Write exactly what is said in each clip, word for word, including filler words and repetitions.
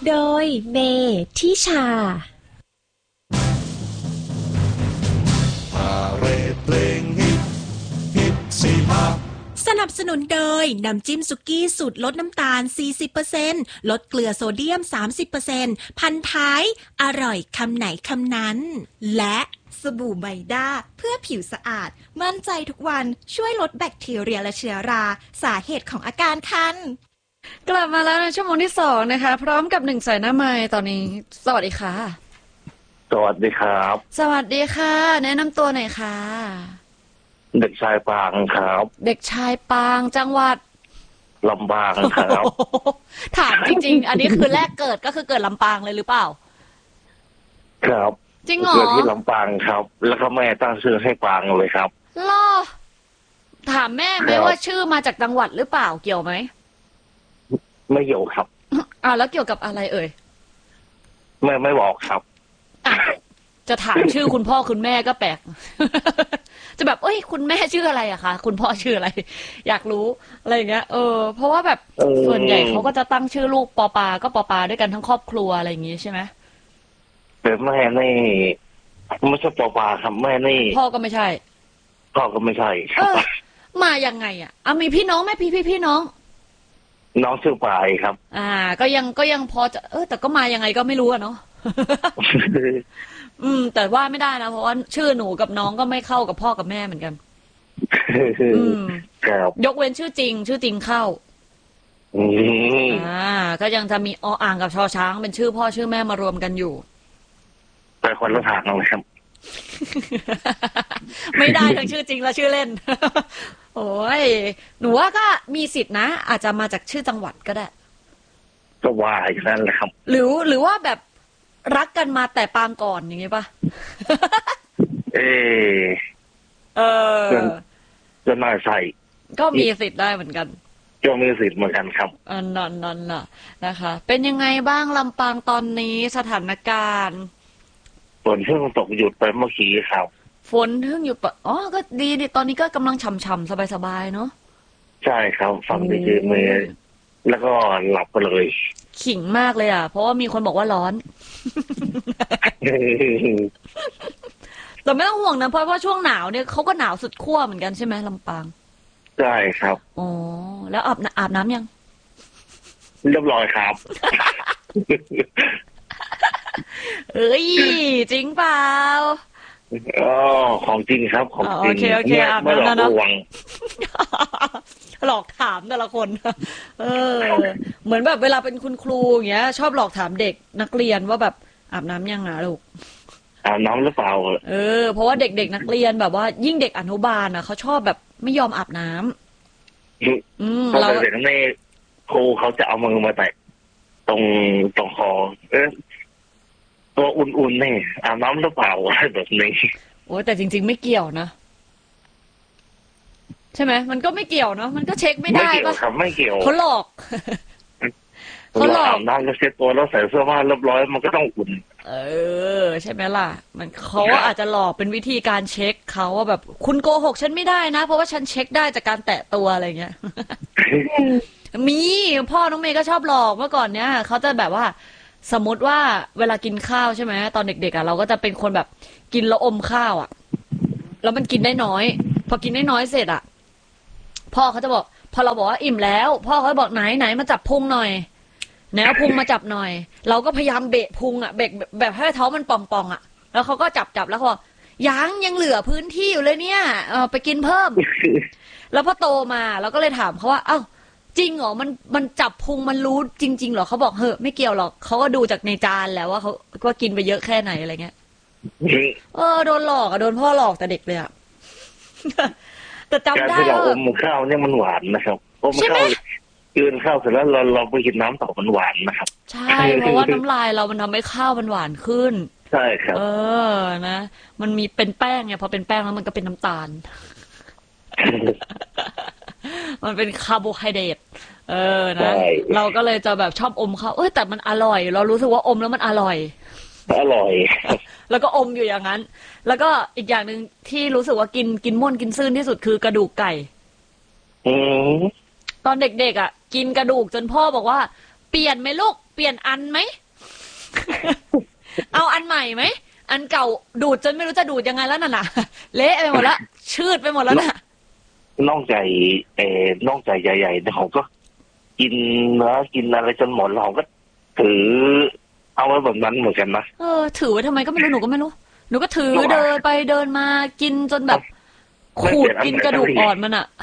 โดยเมทิชาพาเรดเพลงฮิตฮิตสี่ภาคสนับสนุนโดยน้ำจิ้มสุกี้สูตรลดน้ำตาล สี่สิบเปอร์เซ็นต์ ลดเกลือโซเดียม สามสิบเปอร์เซ็นต์ พันท้ายอร่อยคำไหนคำนั้นและสบู่ไบด้าเพื่อผิวสะอาดมั่นใจทุกวันช่วยลดแบคทีเรียและเชื้อราสาเหตุของอาการคันกลับมาแล้วในชั่วโมงที่สองนะคะพร้อมกับหนึ่งสายหน้าไมค์ตอนนี้สวัสดีค่ะสวัสดีครับสวัสดีค่ะแนะนำตัวหน่อยค่ะเด็กชายปางครับเด็กชายปางจังหวัดลำปางครับถามจริงๆอันนี้คือแรกเกิดก็คือเกิดลำปางเลยหรือเปล่าครับจริงเหรอเกิดที่ลำปางครับแล้วก็แม่ตั้งชื่อให้ปางเลยครับล่อถามแม่ไหมว่าชื่อมาจากจังหวัดหรือเปล่าเกี่ยวไหมไม่เกี่ยวครับอ่าแล้วเกี่ยวกับอะไรเอ่ยไม่ไม่บอกครับจะถามชื่อคุณพ่อคุณแม่ก็แปลกจะแบบเอ้ยคุณแม่ชื่ออะไรอะคะคุณพ่อชื่ออะไรอยากรู้อะไรอย่างเงี้ยเออเพราะว่าแบบส่วนใหญ่เขาก็จะตั้งชื่อลูกปอปาก็ปอปาด้วยกันทั้งครอบครัวอะไรอย่างงี้ใช่ไหมแต่แม่นี่ไม่ใช่ปอปาครับแม่นี่พ่อก็ไม่ใช่พ่อก็ไม่ใช่ครับมายังไงอะอ่ะมีพี่น้องไหมพี่พี่พี่น้องน้องชื่อปายครับอ่าก็ยังก็ยังพอจะเออแต่ก็มายังไงก็ไม่รู้อะเนาะ อืมแต่ว่าไม่ได้นะเพราะว่าชื่อหนูกับน้องก็ไม่เข้ากับพ่อกับแม่เหมือนกันอืมครับยกเว้นชื่อจริงชื่อจริงเข้าอืมอ่าก็ยังจะมีออ่างกับชอช้างเป็นชื่อพ่อชื่อแม่มารวมกันอยู่ไปคนละทางเลยครับไม่ได้ทั้งชื่อจริงและชื่อเล่นโอ้ยหนูว่าก็มีสิทธินะอาจจะมาจากชื่อจังหวัดก็ได้ก็ว่าอย่างนั้นแหละครับหรือหรือว่าแบบรักกันมาแต่ปางก่อนอย่างงี้ป่ะเออเออจะน่าใส่ก็มีสิทธิ์ได้เหมือนกันก็มีสิทธิ์เหมือนกันครับอันนั้นนั่นน่ะนะคะเป็นยังไงบ้างลำปางตอนนี้สถานการณ์ฝนเพิ่งตกหยุดไปเมื่อกี้ครับฝนเพิ่งหยุดปะอ๋อก็ดีดิตอนนี้ก็กำลังฉ่ำๆสบายๆเนาะใช่ครับฟังดีเจเมย์แล้วก็หลับไปเลยขิงมากเลยอ่ะเพราะว่ามีคนบอกว่าร้อนแต่ไม่ต้องห่วงนะเพราะว่าช่วงหนาวเนี่ยเขาก็หนาวสุดขั้วเหมือนกันใช่ไหมลำปางใช่ครับอ๋อแล้วอาบอาบน้ำยังเรียบร้อยครับเอ้ยจริงเปล่าอ๋อของจริงครับของจริงโอเคโอเคอาบน้ำนะหลอกถามแต่ละคนเออเหมือนแบบเวลาเป็นคุณครูอย่างเงี้ยชอบหลอกถามเด็กนักเรียนว่าแบบอาบน้ำยังอ่ะลูกอาบน้ำหรือเปล่าเออเพราะว่าเด็กๆนักเรียนแบบว่ายิ่งเด็กอนุบาลอ่ะเขาชอบแบบไม่ยอมอาบน้ำอืมเราเด็กนี่ครูเขาจะเอามือมาแตะตรงตรงคอเออตัวอุ่นๆนี่อาบน้ำหรือเปล่าอะไรแบบนี้โอ้แต่จริงๆไม่เกี่ยวนะใช่ไหมมันก็ไม่เกี่ยวเนาะมันก็เช็คไม่ได้ป่ะไม่เกี่ยวเขาหลอกเขาหลอกน้ำแล้วเช็ดตัวแล้วใส่เสื้อผ้าเรียบร้อยมันก็ต้องอุ่นเออใช่ไหมล่ะมันเขาอาจจะหลอกเป็นวิธีการเช็คเขาว่าแบบคุณโกหกฉันไม่ได้นะเพราะว่าฉันเช็คได้จากการแตะตัวอะไรเงี้ยมีพ่อน้องเมย์ก็ชอบหลอกเมื่อก่อนเนี้ยเขาจะแบบว่าสมมติว่าเวลากินข้าวใช่ไหมตอนเด็กๆอ่ะเราก็จะเป็นคนแบบกินแล้วอมข้าวอ่ะแล้วมันกินได้น้อยพอกินได้น้อยเสร็จอ่ะพ่อเขาจะบอกพอเราบอกว่าอิ่มแล้วพ่อเขาบอกไหนไหนมาจับพุงหน่อยไหนเอาพุงมาจับหน่อยเราก็พยายามเบะพุงอ่ะเบะแบบให้ท้องมันป่องๆอ่ะแล้วเขาก็จับจับแล้วเขาบอกยังยังเหลือพื้นที่อยู่เลยเนี่ยเออไปกินเพิ่ม แล้วพอโตมาเราก็เลยถามเขาว่าเอ้าจริงเหรอมันมันจับพุงมันรู้จริงๆเหรอเขาบอกเฮ้ยไม่เกี่ยวหรอกเขาก็ดูจากในจานแล้วว่าเขาว่ากินไปเยอะแค่ไหนอะไรเงี้ยเออโดนหลอกอ่ะโดนพ่อหลอกแต่เด็กเลยอ่ะแต่จำได้ว่าการที่เราอมข้าวเนี่ยมันหวานนะครับอมข้าวกินข้าวเสร็จแล้วเราเราไปกินน้ำต่อมันหวานนะครับใช่เพราะว่าน้ำลายเรามันทำให้ข้าวมันหวานขึ้นใช่ครับเออนะมันมีเป็นแป้งไงพอเป็นแป้งแล้วมันก็เป็นน้ำตาลมันเป็นคาร์โบไฮเดรตเออนะเราก็เลยจะแบบชอบอมข้าวเอ้ยแต่มันอร่อยเรารู้สึกว่าอมแล้วมันอร่อยอร่อยแล้วก็อมอยู่อย่างนั้นแล้วก็อีกอย่างหนึ่งที่รู้สึกว่ากินกินม่วนกินซื่นที่สุดคือกระดูกไก่อืมตอนเด็กๆอ่ะกินกระดูกจนพ่อบอกว่าเปลี่ยนไหมลูกเปลี่ยนอันไหม เอาอันใหม่ไหมอันเก่าดูดจนไม่รู้จะดูดยังไงแล้วน่ะน่ะ เละไปหมดแล้วชืดไปหมดแล้วน่ะน้องใจเออน้องใจใหญ่ๆเนี่ยเขาก็กินเนื้อกินอะไรจนหมดแล้วเขาก็ถือเอาไว้แบบนั้นเหมือนกันนะเออถือไว้ทำไมก็ไม่รู้หนูก็ไม่รู้หนูก็ถือเดินไปเดินมากินจนแบบขูดกินกระดูกอ่อนมันอ่ะ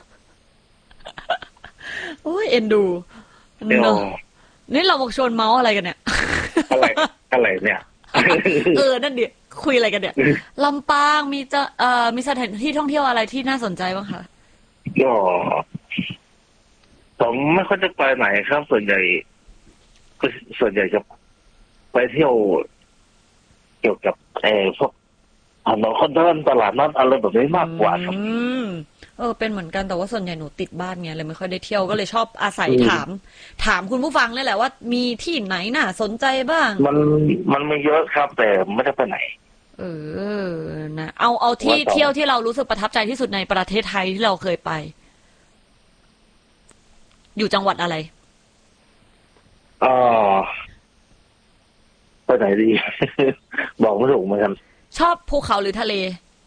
โอ้ยเอ็นดูเนาะนี่เราบอกชวนเมาส์อะไรกันเนี่ยอะไรอะไรเนี่ยเออนั่นดิคุยอะไรกันเนี่ยลำปางมีจะเอ่อมีสถานที่ท่องเที่ยวอะไรที่น่าสนใจบ้างคะก็ผมไม่ค่อยจะไปไหนครับส่วนใหญ่ก็ส่วนใหญ่จะไปเที่ยวเกี่ยวกับเออพวกถนนคนเดินตลาดนัดอะไรแบบนี้มากกว่าครับอืมเออเป็นเหมือนกันแต่ว่าส่วนใหญ่หนูติดบ้านไงเลยไม่ค่อยได้เที่ยวก็เลยชอบอาศัยถามถามคุณผู้ฟังเลยแหละว่ามีที่ไหนน่ะสนใจบ้างมันมันไม่เยอะครับแต่ไม่ได้ไปไหนเออนะเอาเอาที่เที่ยวที่เรารู้สึกประทับใจที่สุดในประเทศไทยที่เราเคยไปอยู่จังหวัดอะไรอ๋อไปไหนดี บอกไม่ถูกเหมือนกันชอบภูเขาหรือทะเล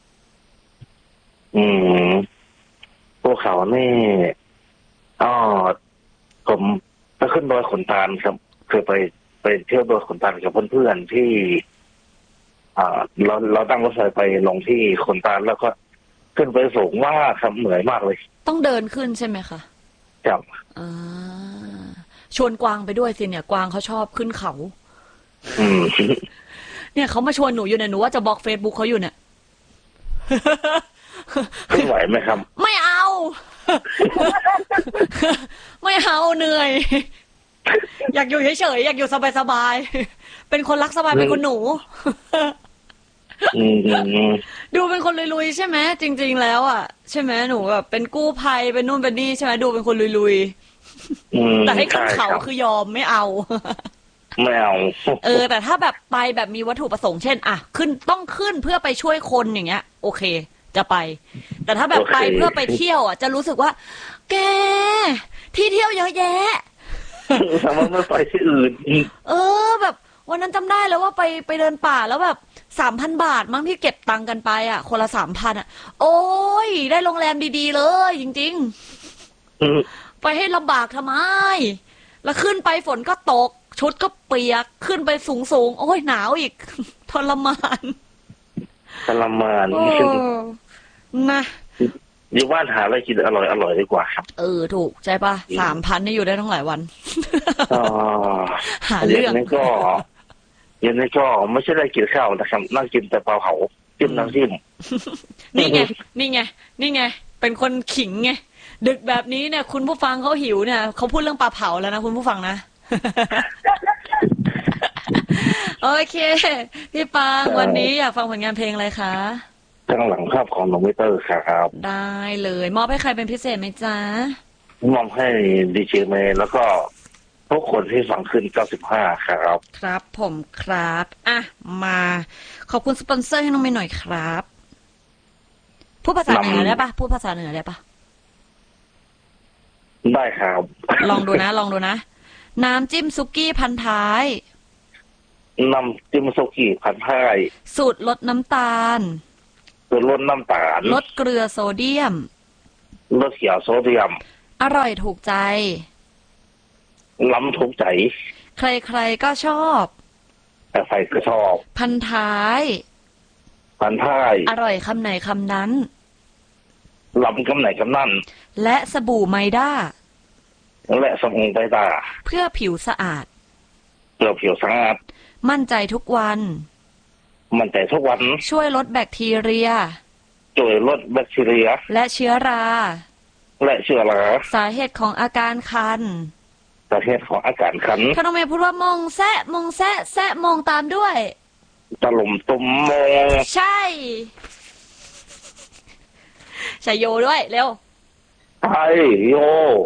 อืมภูเขานี่อ๋อผมไปขึ้นดอยขนตาลครับเคยไปไปเที่ยวดอยขนตาลกับเพื่อนๆที่อ่าเราเราตั้งรถไฟไปลงที่ขนตาลแล้วก็ขึ้นไปสูงมากครับเหนื่อยมากเลยต้องเดินขึ้นใช่ไหมคะครับอ่าชวนกวางไปด้วยสิเนี่ยกวางเขาชอบขึ้นเขาอืมเนี่ยเขามาชวนหนูอยู่เนี่ยหนูว่าจะบล็อกเฟซบุ๊กเขาอยู่เนี่ยไม่ไหวไหมครับไม่เอาไม่เอาเหนื่อยอยากอยู่เฉยๆอยากอยู่สบายๆเป็นคนรักสบายเป็นคนหนูดูเป็นคนลุยๆใช่ไหมจริงๆแล้วอ่ะใช่ไหมหนูแบบเป็นกู้ภัยเป็นนู่นเป็นนี่ใช่ไหมดูเป็นคนลุยๆแต่ให้ขึ้นเขาคือยอมไม่เอาไม่เอาเออแต่ถ้าแบบไปแบบมีวัตถุประสงค์เช่นอ่ะขึ้นต้องขึ้นเพื่อไปช่วยคนอย่างเงี้ยโอเคจะไปแต่ถ้าแบบไปเพื่อไปเที่ยวอ่ะจะรู้สึกว่าแกที่เที่ยวเยอะแยะทำไมไม่ไปที่อื่นเออแบบวันนั้นจำได้แล้วว่าไปไปเดินป่าแล้วแบบสามพันบาทมั้งที่เก็บตังค์กันไปอ่ะคนละสามพันอ่ะโอ้ยได้โรงแรมดีๆเลยจริงๆไปให้ลำบากทำไมแล้วขึ้นไปฝนก็ตกชุดก็เปียกขึ้นไปสูงๆโอ้ยหนาวอีกทรมานทรมานนะอยู่บ้านหาอะไรกินอร่อยอร่อยดีกว่าครับเออถูกใช่ปะสามพันนี่อยู่ได้ทั้งหลายวันอ๋อหาเรื่องนี่ก็เย็นนี่ก็ไม่ใช่ได้กินข้าวนะครับนั่งกินแต่ปลาเผาจิ้มน้ำจิ้มนี่ไงนี่ไงนี่ไงเป็นคนขิงไงดึกแบบนี้เนี่ยคุณผู้ฟังเขาหิวเนี่ยเขาพูดเรื่องปลาเผาแล้วนะคุณผู้ฟังนะโอเคพี่ปางวันนี้อยากฟังผลงานเพลงอะไรคะข้างหลังภาพของน้องมิเตอร์ครับได้เลยมอบให้ใครเป็นพิเศษไหมจ๊ะมอบให้ดีเจเมย์แล้วก็ทุกคนที่ฟังขึ้นเก้าสิบห้าครับครับผมครับอ่ะมาขอบคุณสปอนเซอร์ให้น้องเมย์หน่อยครับพูดภาษาเหนือได้ปะพูดภาษาเหนือได้ปะได้ครับลองดูนะลองดูนะน้ำจิ้มซุกี้พันท้ายน้ำจิ้มซุกี้พันท้ายสูตรลดน้ำตาลสูตรลดน้ำตาลลดเกลือโซเดียมลดเกลือโซเดียมอร่อยถูกใจล้ำถูกใจใครๆก็ชอบแต่ใครก็ชอบพันท้ายพันท้ายอร่อยคำไหนคำนั้นล้ำคำไหนคำนั้นและสบู่ไมด้าและสบู่ไมด้าเพื่อผิวสะอาดเพื่อผิวสะอาดมั่นใจทุกวันมั่นใจทุกวันช่วยลดแบคทีเรียช่วยลดแบคทีเรียและเชื้อราและเชื้อราสาเหตุของอาการคันสาเหตุของอาการคันถ้าน้องเมย์พูดว่ามองแซะมองแซะแซะมองตามด้วยตะลุมตุ่มมองใช่ใช่โยด้วยเร็วใช่โย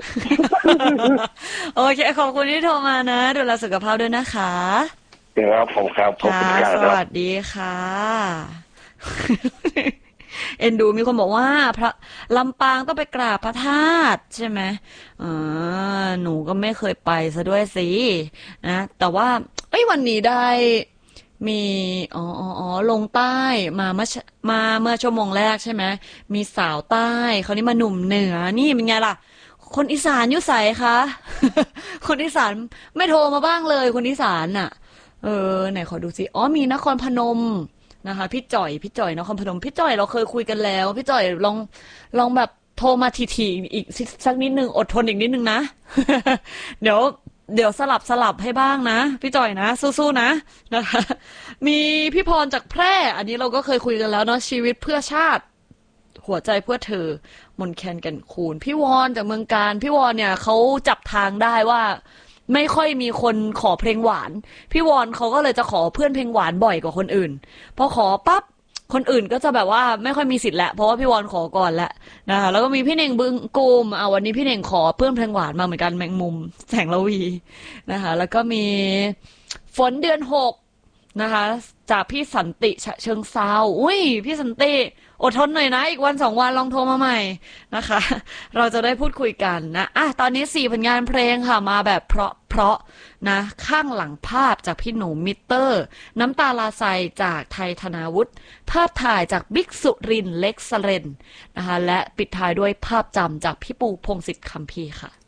โอเคขอบคุณที่โทรมานะดูแลสุขภาพด้วยนะคะครับผมครับขอบคุณครับสวัสดีค่ะเอ็นดูมีคนบอกว่าพระลำปางต้องไปกราบพระธาตุใช่ไหมอ่าหนูก็ไม่เคยไปซะด้วยสินะแต่ว่าเอ้ยวันนี้ได้มีอ๋ออ๋ออ๋อลงใต้มาเมื่อมาเมื่อชั่วโมงแรกใช่ไหมมีสาวใต้คราวนี้มาหนุ่มเหนือนี่เป็นไงล่ะคนอีสานอยู่ไสคะ คนอีสานไม่โทรมาบ้างเลยคนอีสานน่ะเออไหนขอดูสิอ๋อมีนครพนมนะคะพี่จ่อยพี่จ่อยนครพนมพี่จ่อยเราเคยคุยกันแล้วพี่จ่อยลองลองแบบโทรมาทีๆอีกสักนิดนึงอดทนอีกนิดนึงนะ เดี๋ยวเดี๋ยวสลับสลับให้บ้างนะพี่จ่อยนะสู้ๆนะนะคะมีพี่พรจากแพร่อันนี้เราก็เคยคุยกันแล้วเนาะชีวิตเพื่อชาติหัวใจเพื่อเธอมนแคนแก่นคูนพี่วอนจากเมืองการพี่วอนเนี่ยเขาจับทางได้ว่าไม่ค่อยมีคนขอเพลงหวานพี่วอนเขาก็เลยจะขอเพื่อนเพลงหวานบ่อยกว่าคนอื่นพอขอปั๊บคนอื่นก็จะแบบว่าไม่ค่อยมีสิทธิ์แหละเพราะว่าพี่วอนขอก่อนแหละนะคะแล้วก็มีพี่เน่งบึงกูมอ่ะวันนี้พี่เน่งขอเพื่อนเพลงหวานมาเหมือนกันแมงมุมแสงละวีนะคะแล้วก็มีฝนเดือนหกนะคะจากพี่สันติฉะเชิงเซาอุ้ยพี่สันติอดทนหน่อยนะอีกวันสองวันลองโทรมาใหม่นะคะเราจะได้พูดคุยกันนะอ่ะตอนนี้สี่ผลงานเพลงค่ะมาแบบเพราะเพราะนะข้างหลังภาพจากพี่หนูมิเตอร์น้ำตาลาไซจากไทยธนาวุฒิภาพถ่ายจากบิ๊กสุรินเล็กสเรนนะคะและปิดท้ายด้วยภาพจำจากพี่ปูพงศิษฐ์คัมภีร์ค่ะ